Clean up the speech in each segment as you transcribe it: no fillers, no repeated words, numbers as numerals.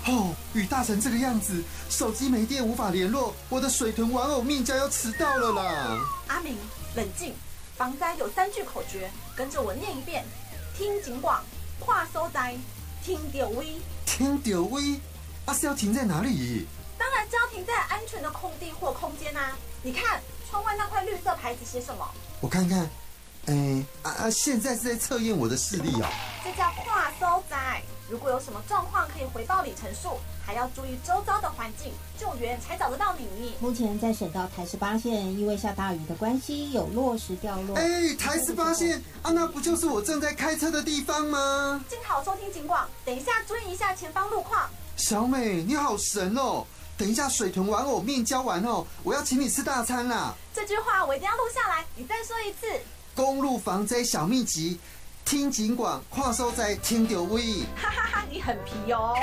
雨大成这个样子，手机没电无法联络，我的水豚玩偶命就要迟到了啦！ 阿明，冷静，防灾有3句口诀，跟着我念一遍：听警广，跨收灾，听到位。 听到位，是要停在哪里？ 当然是要停在安全的空地或空间啊！你看窗外那块绿色牌子写什么？ 我看看，现在是在测验我的视力哦。 这叫跨收灾。如果有什么状况，可以回报里程数，还要注意周遭的环境，救援才找得到你。 目前在省道台18线，因为下大雨的关系，有落石掉落。 台18线那不就是我正在开车的地方吗？ 静好收听警广，等一下注意一下前方路况。 小美，你好神哦！等一下水豚玩偶面交完后，我要请你吃大餐啦。 这句话我一定要录下来，你再说一次。 公路防灾小秘籍。听警广，跨收在听到位。 哈哈哈，你很皮哦。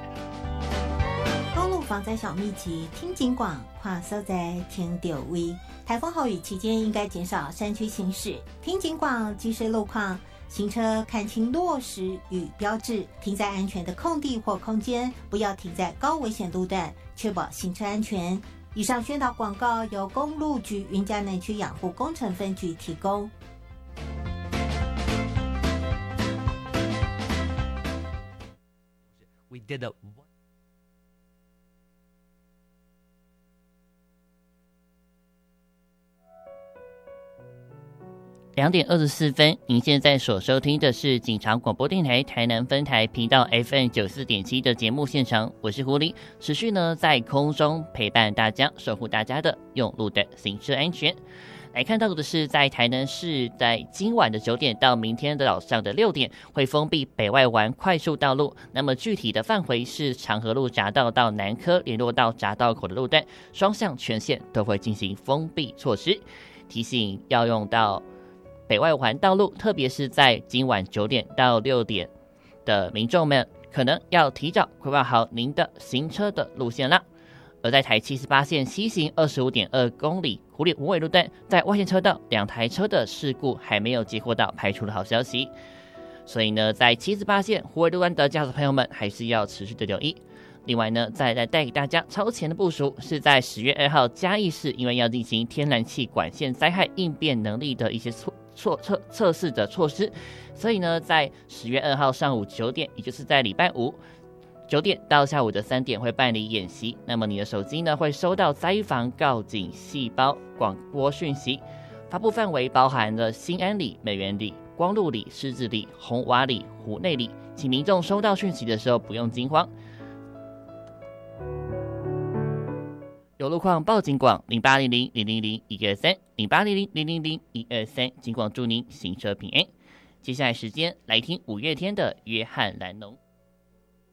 公路防灾小秘籍，听警广，跨收在听到位。台风后雨期间，应该减少山区行驶。听警广，及时路况，行车看清落石与标志，停在安全的空地或空间，不要停在高危险路段，确保行车安全。以上宣导广告由公路局云嘉南区养护工程分局提供。 We did a 2点24分，您现在所收听的是警察广播电台台南分台频道 FM 94.7的节目现场，我是狐狸，持续呢在空中陪伴大家，守护大家的用路的行车安全。来看到的是，在台南市，在今晚的9点到明天的早上的6点，会封闭北外环快速道路。那么具体的范围是长河路匝道到南科联络到匝道口的路段，双向全线都会进行封闭措施。提醒要用到北外环道路，特别是在今晚9点到6点的民众们，可能要提早规划好您的行车的路线啦。而在台78线西行25.2公里湖里无尾路段，在外线车道2台车的事故还没有接获到排除的好消息，所以呢，在78线湖尾路段的驾驶朋友们还是要持续的留意。另外呢，再来带给大家超前的部署，是在10月2号嘉义市，因为要进行天然气管线灾害应变能力的一些测试的措施，所以呢，在10月2号上午9点，也就是在礼拜五9点到下午的3点会办理演习，那么你的手机呢会收到灾防告警细胞广播讯息，发布范围包含了新安里、美园里、光禄里、狮子里、红瓦里、湖内里，请民众收到讯息的时候不用惊慌。有路况报警广0800-000-123 0800-000-123，警广祝您行车平安。接下来时间来听5月天的约翰·兰农。